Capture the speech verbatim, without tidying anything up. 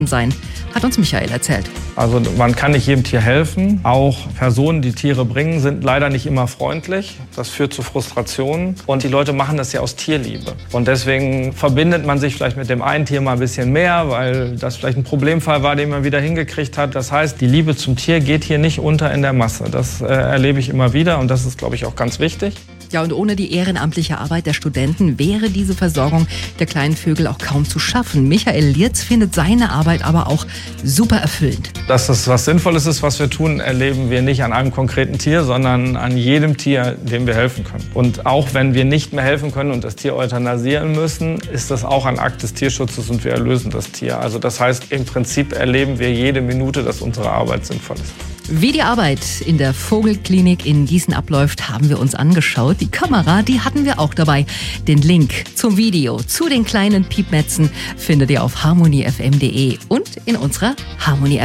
sein, hat uns Michael erzählt. Also man kann nicht jedem Tier helfen. Auch Personen, die Tiere bringen, sind leider nicht immer freundlich. Das führt zu Frustrationen. Und die Leute machen das ja aus Tierliebe. Und deswegen verbindet man sich vielleicht mit dem einen Tier mal ein bisschen mehr, weil das vielleicht ein Problemfall war, den man wieder hingekriegt hat. Das heißt, die Liebe zum Tier geht hier nicht unter in der Masse. Das äh, erlebe ich immer wieder und das ist, glaube ich, auch ganz wichtig. Ja, und ohne die ehrenamtliche Arbeit der Studenten wäre diese Versorgung der kleinen Vögel auch kaum zu schaffen. Michael Lierz findet seine Arbeit aber auch super erfüllend. Dass das was Sinnvolles ist, was wir tun, erleben wir nicht an einem konkreten Tier, sondern an jedem Tier, dem wir helfen können. Und auch wenn wir nicht mehr helfen können und das Tier euthanasieren müssen, ist das auch ein Akt des Tierschutzes und wir erlösen das Tier. Also das heißt, im Prinzip erleben wir jede Minute, dass unsere Arbeit sinnvoll ist. Wie die Arbeit in der Vogelklinik in Gießen abläuft, haben wir uns angeschaut. Die Kamera, die hatten wir auch dabei. Den Link zum Video zu den kleinen Piepmätzen findet ihr auf harmonie f m punkt de und in unserer Harmonie App.